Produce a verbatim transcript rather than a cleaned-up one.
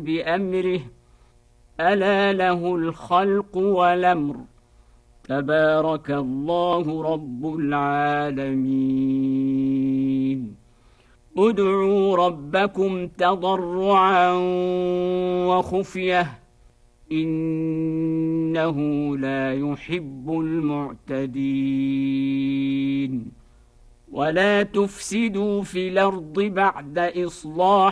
بأمره ألا له الخلق والأمر تبارك الله رب العالمين ادعوا ربكم تضرعا وخفية إنه لا يحب المعتدين ولا تفسدوا في الأرض بعد إصلاحها